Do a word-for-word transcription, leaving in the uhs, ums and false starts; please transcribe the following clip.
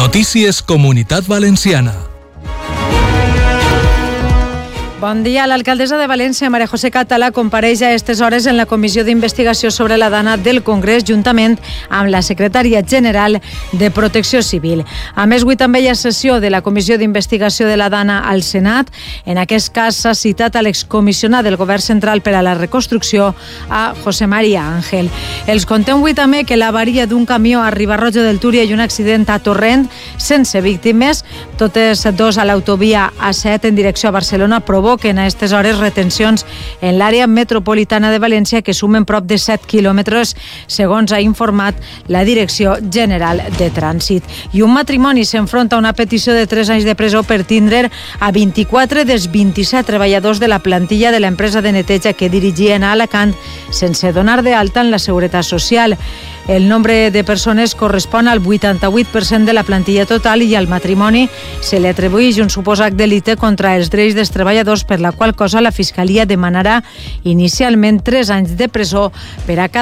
Notícies Comunitat Valenciana. Bon dia. L'alcaldessa de València, María José Català, compareix a aquestes hores en la Comissió d'Investigació sobre la Dana del Congrés, juntament amb la secretària general de Protecció Civil. A més, avui també hi ha sessió de la Comissió d'Investigació de la Dana al Senat. En aquest cas s'ha citat a l'excomissionat del Govern Central per a la Reconstrucció, a José María Ángel. Els contem avui també que l'avaria d'un camió a Riba-roja del Túria i un accident a Torrent sense víctimes, totes dos a l'autovia A set en direcció a Barcelona, provoquen que en aquestes hores retencions en l'àrea metropolitana de València que sumen prop de set quilòmetres, segons ha informat la Direcció General de Trànsit. I un matrimoni s'enfronta a una petició de tres anys de presó per tindre a vint-i-quatre dels vint-i-set treballadors de la plantilla de l'empresa de neteja que dirigien a Alacant sense donar de alta en la Seguretat Social. El nombre de persones correspon al vuitanta-vuit per cent de la plantilla total i al matrimoni se li atribueix un suposat delicte contra els drets dels treballadors, per la qual cosa la Fiscalia demanarà inicialment tres anys de presó per a cada